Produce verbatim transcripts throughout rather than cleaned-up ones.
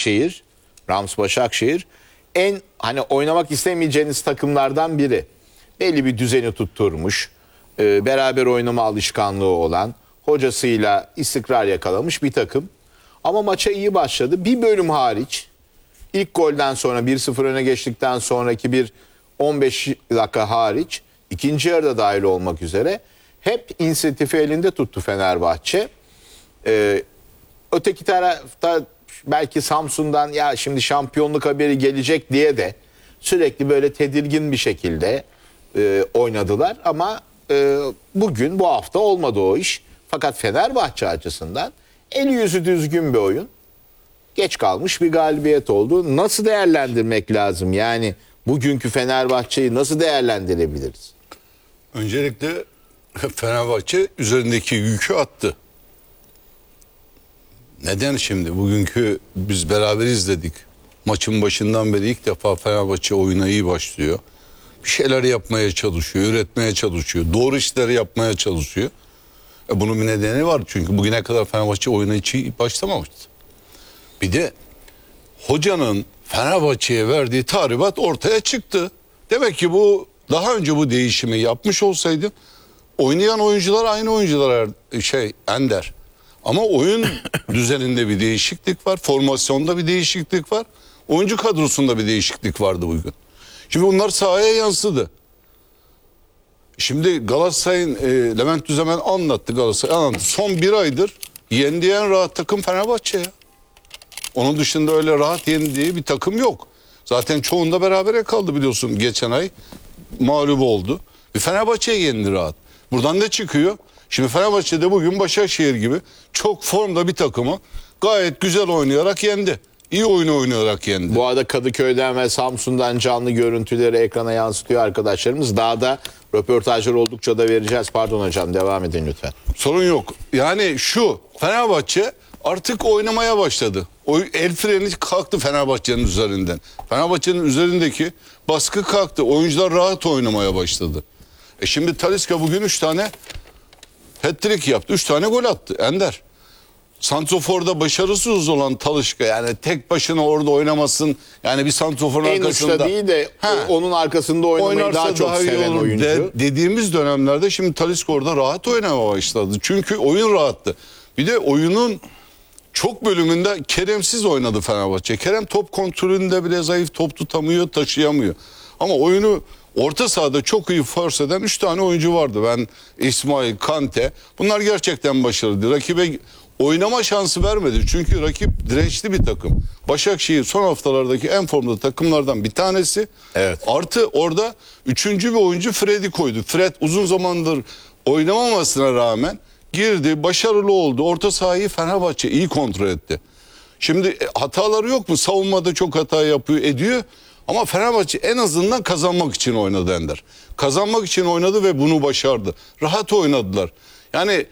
Başakşehir, Rams Başakşehir en hani oynamak istemeyeceğiniz takımlardan biri. Belli bir düzeni tutturmuş, e, beraber oynama alışkanlığı olan, hocasıyla istikrar yakalamış bir takım. Ama maça iyi başladı. Bir bölüm hariç, ilk golden sonra bir sıfır öne geçtikten sonraki bir on beş dakika hariç, ikinci yarıda dahil olmak üzere hep inisiyatifi elinde tuttu Fenerbahçe. Ee, öteki tarafta belki Samsun'dan ya şimdi şampiyonluk haberi gelecek diye de sürekli böyle tedirgin bir şekilde e, oynadılar. Ama e, bugün, bu hafta olmadı o iş. Fakat Fenerbahçe açısından eli yüzü düzgün bir oyun. Geç kalmış bir galibiyet oldu. Nasıl değerlendirmek lazım? Yani bugünkü Fenerbahçe'yi nasıl değerlendirebiliriz? Öncelikle Fenerbahçe üzerindeki yükü attı. Neden şimdi? Bugünkü biz beraber izledik. Maçın başından beri ilk defa Fenerbahçe oyuna iyi başlıyor. Bir şeyler yapmaya çalışıyor, üretmeye çalışıyor. Doğru işleri yapmaya çalışıyor. E bunun bir nedeni var. Çünkü bugüne kadar Fenerbahçe oyuna hiç iyi başlamamıştı. Bir de hocanın Fenerbahçe'ye verdiği tahribat ortaya çıktı. Demek ki bu daha önce bu değişimi yapmış olsaydı oynayan oyuncular aynı oyuncular şey Ender. Ama oyun düzeninde bir değişiklik var. Formasyonda bir değişiklik var. Oyuncu kadrosunda bir değişiklik vardı bugün. Şimdi bunlar sahaya yansıdı. Şimdi Galatasaray'ın e, Levent Düzemen anlattı Galatasaray anlattı. Son bir aydır yendiği en rahat takım Fenerbahçe ya. Onun dışında öyle rahat yendiği bir takım yok. Zaten çoğunda berabere kaldı biliyorsun geçen ay. Mağlup oldu. Bir Fenerbahçe'ye yendi rahat. Buradan ne çıkıyor? Şimdi Fenerbahçe'de bugün Başakşehir gibi çok formda bir takımı gayet güzel oynayarak yendi. İyi oyunu oynayarak yendi. Bu arada Kadıköy'den ve Samsun'dan canlı görüntüleri ekrana yansıtıyor arkadaşlarımız. Daha da röportajlar oldukça da vereceğiz. Pardon hocam, devam edin lütfen. Sorun yok. Yani şu Fenerbahçe artık oynamaya başladı. O el freni kalktı Fenerbahçe'nin üzerinden. Fenerbahçe'nin üzerindeki baskı kalktı. Oyuncular rahat oynamaya başladı. E şimdi Talisca bugün üç tane hat-trick yaptı. üç tane gol attı Ender. Santrofor'da başarısız olan Talisca, yani tek başına orada oynamasın. Yani bir santroforun En arkasında. uçta değil de He. onun arkasında oynamayı Oynarsa daha çok daha iyi seven olur oyuncu. de, dediğimiz dönemlerde şimdi Talisca orada rahat oynamaya başladı. Çünkü oyun rahattı. Bir de oyunun çok bölümünde Kerem'siz oynadı Fenerbahçe. Kerem top kontrolünde bile zayıf, top tutamıyor, taşıyamıyor. Ama oyunu orta sahada çok iyi force eden üç tane oyuncu vardı. Ben, İsmail, Kante. Bunlar gerçekten başarılıydı. Rakibe oynama şansı vermedi. Çünkü rakip dirençli bir takım. Başakşehir son haftalardaki en formda takımlardan bir tanesi. Evet. Artı orada üçüncü bir oyuncu Fred'i koydu. Fred uzun zamandır oynamamasına rağmen girdi, başarılı oldu. Orta sahayı Fenerbahçe iyi kontrol etti. Şimdi hataları yok mu? Savunmada çok hata yapıyor, ediyor. Ama Fenerbahçe en azından kazanmak için oynadı Ender. Kazanmak için oynadı ve bunu başardı. Rahat oynadılar. Yani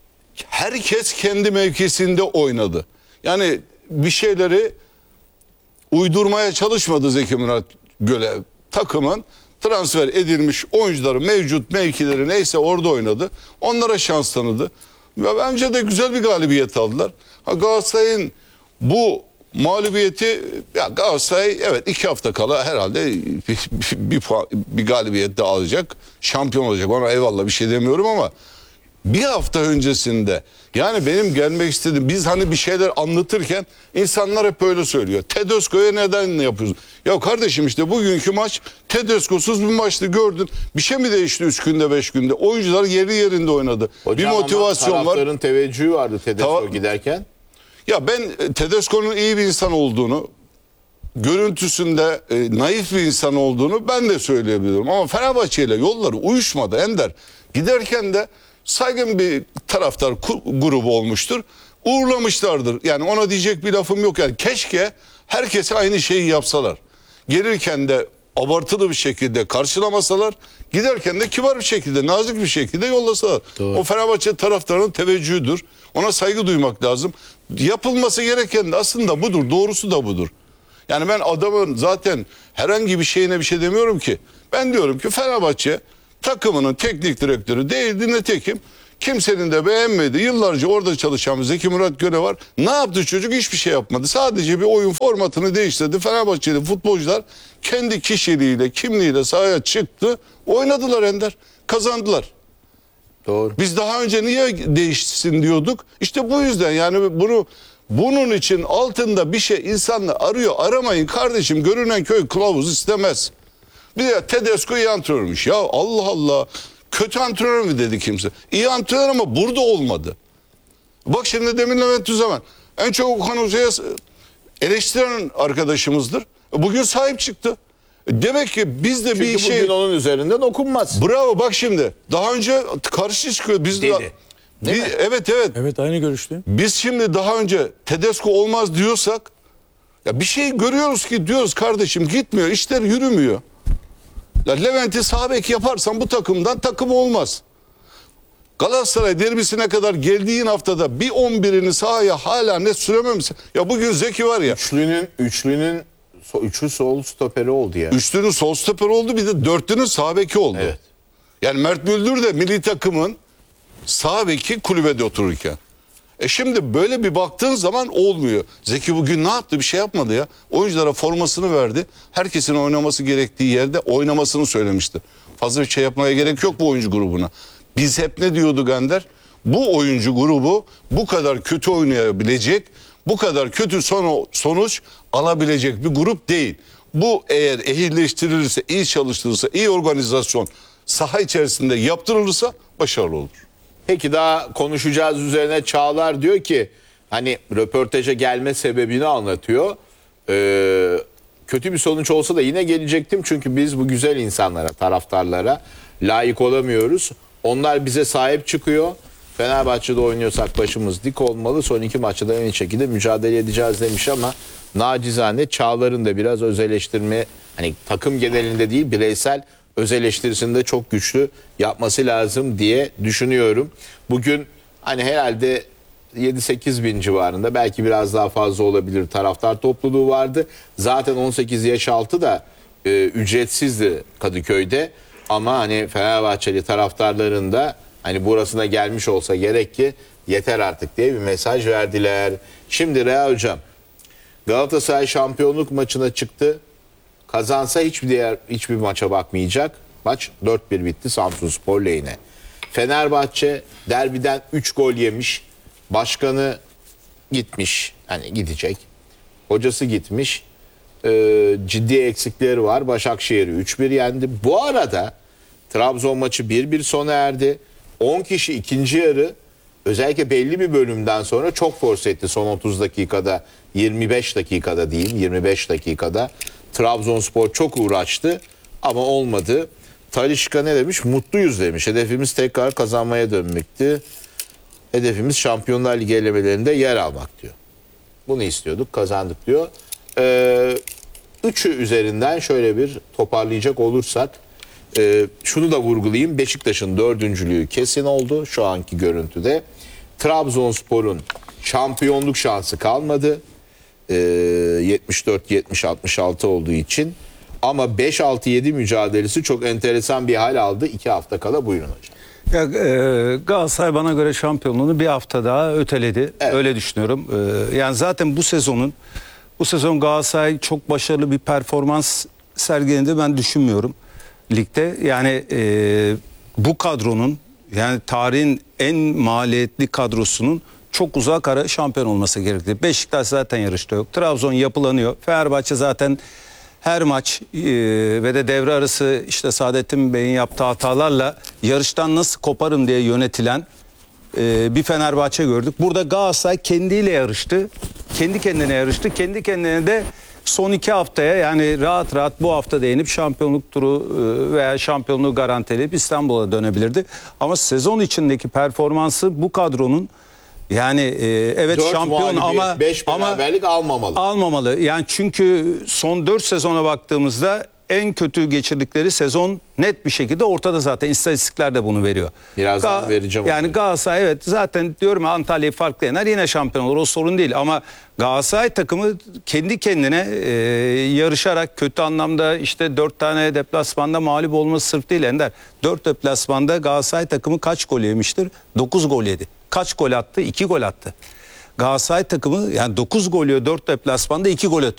herkes kendi mevkisinde oynadı. Yani bir şeyleri uydurmaya çalışmadı Zeki Murat Gölev. Takımın transfer edilmiş oyuncuları mevcut mevkileri neyse orada oynadı. Onlara şans tanıdı. Ve bence de güzel bir galibiyet aldılar. Ha, Galatasaray'ın bu mağlubiyeti, ya Galatasaray evet iki hafta kala herhalde bir, bir, bir, bir galibiyet de alacak. Şampiyon olacak. Ona eyvallah bir şey demiyorum ama bir hafta öncesinde, yani benim gelmek istediğim, biz hani bir şeyler anlatırken insanlar hep böyle söylüyor. Tedesco'ya neden yapıyorsun? Ya kardeşim işte bugünkü maç Tedesco'suz bir maçtı, gördün. Bir şey mi değişti üç günde beş günde? Oyuncular yeri yerinde oynadı. Hocam, bir motivasyon var. Taraftarın teveccühü vardı Tedesco Ta giderken. Ya ben Tedesco'nun iyi bir insan olduğunu, görüntüsünde e, naif bir insan olduğunu ben de söyleyebilirim. Ama Fenerbahçe ile yolları uyuşmadı Ender. Giderken de saygın bir taraftar grubu olmuştur. Uğurlamışlardır. Yani ona diyecek bir lafım yok. Yani keşke herkese aynı şeyi yapsalar. Gelirken de abartılı bir şekilde karşılamasalar, giderken de kibar bir şekilde, nazik bir şekilde yollasalar. Doğru. O Fenerbahçe taraftarının teveccühüdür. Ona saygı duymak lazım. Yapılması gereken de aslında budur. Doğrusu da budur. Yani ben adamın zaten herhangi bir şeyine bir şey demiyorum ki. Ben diyorum ki Fenerbahçe takımının teknik direktörü değildi, nitekim Kimsenin de beğenmedi. Yıllarca orada çalışan Zeki Murat Göre var. Ne yaptı çocuk? Hiçbir şey yapmadı. Sadece bir oyun formatını değiştirdi. Fenerbahçeli futbolcular kendi kişiliğiyle, kimliğiyle sahaya çıktı. Oynadılar Ender. Kazandılar. Doğru. Biz daha önce niye değişsin diyorduk? İşte bu yüzden yani bunu bunun için altında bir şey insanlar arıyor. Aramayın kardeşim. Görünen köy kılavuz istemez. Bir de Tedesco iyi antrenörmüş. Ya Allah Allah. Kötü antrenör mü dedi kimse? İyi antrenör ama burada olmadı. Bak şimdi demin Levent Tüzemen. En çok Okan Hoca'ya eleştiren arkadaşımızdır. Bugün sahip çıktı. Demek ki biz de Çünkü bir şey... bugün onun üzerinden okunmaz. Bravo bak şimdi. Daha önce karşı çıkıyor. Biz Dedi. de... Değil Biz- mi? evet evet. Evet, aynı görüşteyim. Biz şimdi daha önce Tedesco olmaz diyorsak ya bir şey görüyoruz ki diyoruz kardeşim gitmiyor, işler yürümüyor. Ya Levent'i sağ bek yaparsan bu takımdan takım olmaz. Galatasaray derbisine kadar geldiğin haftada bir on birini sahaya hala net sürememişsin. Ya bugün Zeki var ya. Üçlünün, üçlünün so- üçlü sol stoperi oldu ya. Üçlünün sol stoper oldu, bir de dörtlünün sağ beki oldu. Evet. Yani Mert Müldür de milli takımın sağ beki kulübede otururken. E şimdi böyle bir baktığın zaman olmuyor. Zeki bugün ne yaptı? Bir şey yapmadı ya. Oyunculara formasını verdi. Herkesin oynaması gerektiği yerde oynamasını söylemişti. Fazla bir şey yapmaya gerek yok bu oyuncu grubuna. Biz hep ne diyorduk Ender? Bu oyuncu grubu bu kadar kötü oynayabilecek, bu kadar kötü son, sonuç alabilecek bir grup değil. Bu eğer ehilleştirilirse, iyi çalıştırılırsa, iyi organizasyon saha içerisinde yaptırılırsa başarılı olur. Peki daha konuşacağız üzerine. Çağlar diyor ki hani röportaja gelme sebebini anlatıyor. Ee, kötü bir sonuç olsa da yine gelecektim. Çünkü biz bu güzel insanlara, taraftarlara layık olamıyoruz. Onlar bize sahip çıkıyor. Fenerbahçe'de oynuyorsak başımız dik olmalı. Son iki maçta da en iyi şekilde mücadele edeceğiz demiş ama nacizane Çağlar'ın da biraz öz eleştirme, hani takım genelinde değil bireysel öz eleştirisini de çok güçlü yapması lazım diye düşünüyorum. Bugün hani herhalde yedi sekiz bin civarında, belki biraz daha fazla olabilir, taraftar topluluğu vardı. Zaten on sekiz yaş altı da e, ücretsizdi Kadıköy'de. Ama hani Fenerbahçeli taraftarların da hani burasına gelmiş olsa gerek ki yeter artık diye bir mesaj verdiler. Şimdi Reha Hocam, Galatasaray şampiyonluk maçına çıktı. Kazansa hiçbir diğer hiçbir maça bakmayacak. Maç dört bir bitti Samsunspor lehine. Fenerbahçe derbiden üç gol yemiş. Başkanı gitmiş. Hani gidecek. Hocası gitmiş. Ee, ciddi eksikleri var. Başakşehir'i üç bir yendi. Bu arada Trabzon maçı bir bir sona erdi. on kişi ikinci yarı özellikle belli bir bölümden sonra çok force etti. Son otuz dakikada, yirmi beş dakikada diyeyim, yirmi beş dakikada Trabzonspor çok uğraştı ama olmadı. Talisca ne demiş? Mutluyuz demiş. Hedefimiz tekrar kazanmaya dönmekti. Hedefimiz Şampiyonlar Ligi elemelerinde yer almak diyor. Bunu istiyorduk, kazandık diyor. Ee, üçü üzerinden şöyle bir toparlayacak olursak e, şunu da vurgulayayım. Beşiktaş'ın dördüncülüğü kesin oldu şu anki görüntüde. Trabzonspor'un şampiyonluk şansı kalmadı. Ee, yetmiş dört yetmiş altmış altı olduğu için. Ama beş altı yedi mücadelesi çok enteresan bir hal aldı. iki hafta kala buyurun hocam. Ya, e, Galatasaray bana göre şampiyonluğunu bir hafta daha öteledi. Evet. Öyle düşünüyorum. E, yani zaten bu sezonun bu sezon Galatasaray çok başarılı bir performans sergiledi ben düşünmüyorum ligde. Yani e, bu kadronun, yani tarihin en maliyetli kadrosunun çok uzak ara şampiyon olması gerekti. Beşiktaş zaten yarışta yok. Trabzon yapılanıyor. Fenerbahçe zaten her maç e, ve de devre arası işte Saadettin Bey'in yaptığı hatalarla yarıştan nasıl koparım diye yönetilen e, bir Fenerbahçe gördük. Burada Galatasaray kendiyle yarıştı. Kendi kendine yarıştı. Kendi kendine de son iki haftaya, yani rahat rahat bu hafta değinip şampiyonluk turu e, veya şampiyonluğu garantileyip İstanbul'a dönebilirdi. Ama sezon içindeki performansı bu kadronun, yani e, evet dört şampiyon ama beş ama beraberlik almamalı. almamalı. Yani çünkü son dört sezona baktığımızda en kötü geçirdikleri sezon net bir şekilde ortada zaten. İstatistikler de bunu veriyor. Birazdan vereceğim Yani onu. Galatasaray evet zaten diyorum ya, Antalya'yı farklı yener yine şampiyon olur, o sorun değil. Ama Galatasaray takımı kendi kendine e, yarışarak, kötü anlamda işte dört tane deplasmanda mağlup olması sırf değil Ender. Dört deplasmanda Galatasaray takımı kaç gol yemiştir? Dokuz gol yedi. Kaç gol attı? İki gol attı. Galatasaray takımı yani dokuz gol yiyor, dört deplasmanda iki gol atıyor.